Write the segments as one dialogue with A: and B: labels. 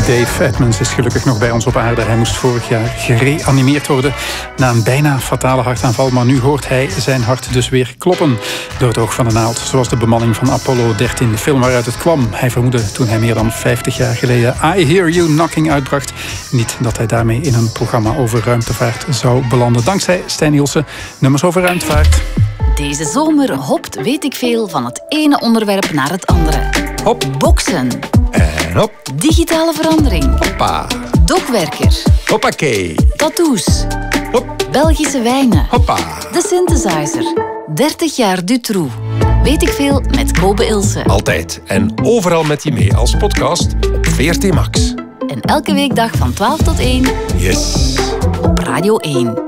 A: Dave Edmonds is gelukkig nog bij ons op aarde. Hij moest vorig jaar gereanimeerd worden na een bijna fatale hartaanval. Maar nu hoort hij zijn hart dus weer kloppen door het oog van de naald. Zoals de bemanning van Apollo 13, de film waaruit het kwam. Hij vermoedde toen hij meer dan 50 jaar geleden I Hear You Knocking uitbracht. Niet dat hij daarmee in een programma over ruimtevaart zou belanden. Dankzij Stijn Nielsen, nummers over ruimtevaart.
B: Deze zomer hopt weet ik veel van het ene onderwerp naar het andere.
C: Hop.
B: Boksen.
C: En hop.
B: Digitale verandering.
C: Hoppa.
B: Dokwerker.
C: Hoppakee.
B: Tattoos.
C: Hop.
B: Belgische wijnen.
C: Hoppa.
B: De synthesizer. 30 jaar Dutroux. Weet ik veel met Kobe Ilse.
C: Altijd en overal met je mee als podcast op VRT Max.
B: En elke weekdag van 12 tot 1.
C: Yes.
B: Op Radio 1.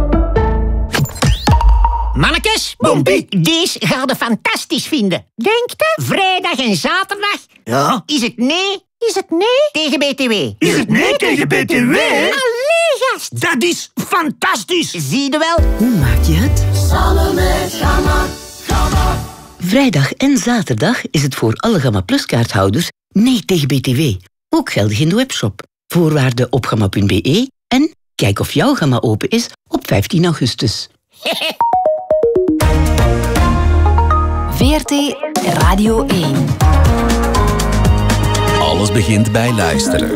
D: Mannekes, deze ga je fantastisch vinden. Denk je? Vrijdag en zaterdag?
E: Ja?
D: Is het nee? Is het nee tegen BTW?
E: Is het nee tegen BTW?
D: Allee, gast.
E: Dat is fantastisch.
D: Zie je wel?
F: Hoe maak je het?
G: Salome Gamma, Gamma.
F: Vrijdag en zaterdag is het voor alle Gamma Plus kaarthouders nee tegen BTW. Ook geldig in de webshop. Voorwaarden op gamma.be en kijk of jouw Gamma open is op 15 augustus.
B: VRT Radio 1.
H: Alles begint bij luisteren.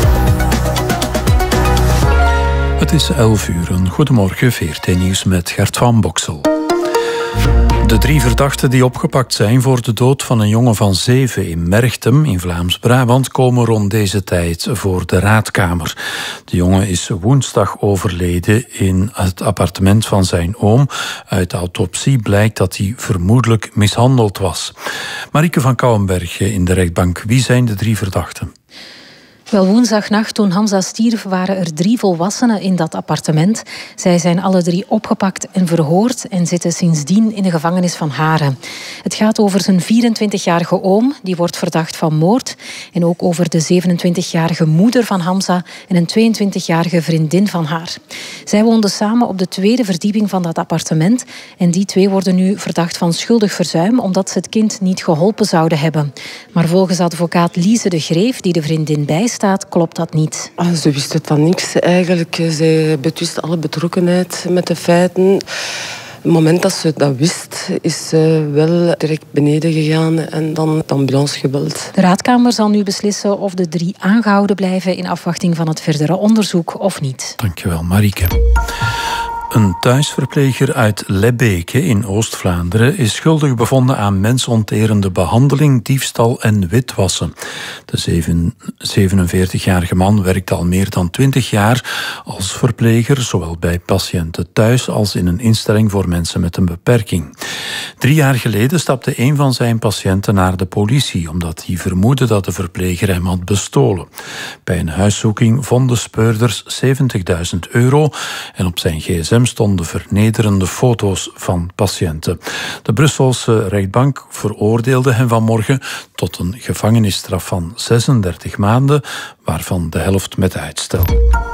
A: Het is 11 uur. Goedemorgen, VRT Nieuws met Gert van Boksel. De 3 verdachten die opgepakt zijn voor de dood van een jongen van 7 in Merchtem in Vlaams-Brabant komen rond deze tijd voor de raadkamer. De jongen is woensdag overleden in het appartement van zijn oom. Uit de autopsie blijkt dat hij vermoedelijk mishandeld was. Marieke van Kouwenberg in de rechtbank. Wie zijn de 3 verdachten?
I: Wel, woensdagnacht toen Hamza stierf waren er 3 volwassenen in dat appartement. Zij zijn alle 3 opgepakt en verhoord en zitten sindsdien in de gevangenis van Haren. Het gaat over zijn 24-jarige oom, die wordt verdacht van moord. En ook over de 27-jarige moeder van Hamza en een 22-jarige vriendin van haar. Zij woonden samen op de 2e verdieping van dat appartement. En die 2 worden nu verdacht van schuldig verzuim, omdat ze het kind niet geholpen zouden hebben. Maar volgens advocaat Lise de Greef, die de vriendin bijstaat, klopt dat niet.
J: Ze wisten van niks eigenlijk. Zij betwist alle betrokkenheid met de feiten. Het moment dat ze dat wist, is ze wel direct beneden gegaan en dan de ambulance gebeld.
I: De raadkamer zal nu beslissen of de 3 aangehouden blijven in afwachting van het verdere onderzoek of niet.
A: Dankjewel, Marieke. Een thuisverpleger uit Lebbeke in Oost-Vlaanderen is schuldig bevonden aan mensonterende behandeling, diefstal en witwassen. De 47-jarige man werkt al meer dan 20 jaar als verpleger, zowel bij patiënten thuis als in een instelling voor mensen met een beperking. 3 jaar geleden stapte een van zijn patiënten naar de politie, omdat hij vermoedde dat de verpleger hem had bestolen. Bij een huiszoeking vonden speurders €70.000 en op zijn gsm stonden vernederende foto's van patiënten. De Brusselse rechtbank veroordeelde hem vanmorgen tot een gevangenisstraf van 36 maanden, waarvan de helft met uitstel.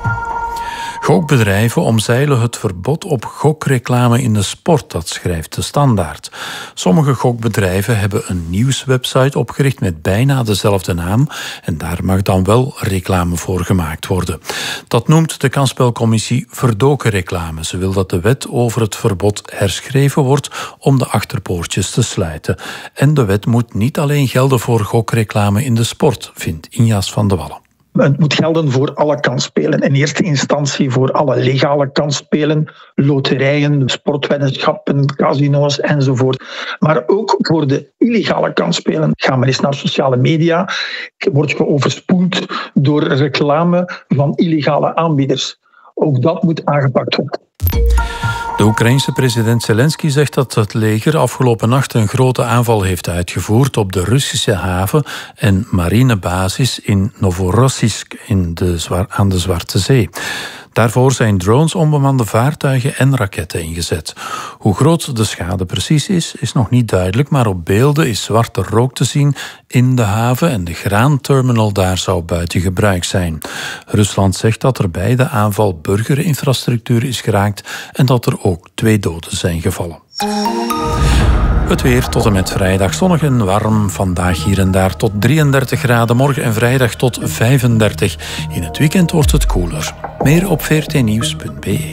A: Gokbedrijven omzeilen het verbod op gokreclame in de sport, dat schrijft de Standaard. Sommige gokbedrijven hebben een nieuwswebsite opgericht met bijna dezelfde naam en daar mag dan wel reclame voor gemaakt worden. Dat noemt de kansspelcommissie verdoken reclame. Ze wil dat de wet over het verbod herschreven wordt om de achterpoortjes te sluiten. En de wet moet niet alleen gelden voor gokreclame in de sport, vindt Injas van de Wallen.
K: Het moet gelden voor alle kansspelen. In eerste instantie voor alle legale kansspelen, loterijen, sportweddenschappen, casino's enzovoort. Maar ook voor de illegale kansspelen. Ga maar eens naar sociale media. Word je overspoeld door reclame van illegale aanbieders. Ook dat moet aangepakt worden.
A: De Oekraïense president Zelensky zegt dat het leger afgelopen nacht een grote aanval heeft uitgevoerd op de Russische haven en marinebasis in Novorossiysk aan de Zwarte Zee. Daarvoor zijn drones, onbemande vaartuigen en raketten ingezet. Hoe groot de schade precies is nog niet duidelijk, maar op beelden is zwarte rook te zien in de haven en de graanterminal daar zou buiten gebruik zijn. Rusland zegt dat er bij de aanval burgerinfrastructuur is geraakt en dat er ook 2 doden zijn gevallen. Het weer tot en met vrijdag zonnig en warm. Vandaag hier en daar tot 33 graden. Morgen en vrijdag tot 35. In het weekend wordt het koeler. Meer op vrtnieuws.be.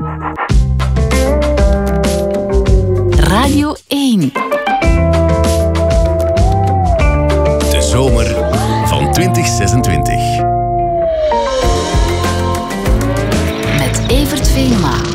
B: Radio 1.
H: De zomer van 2026.
B: Met Evert Venema.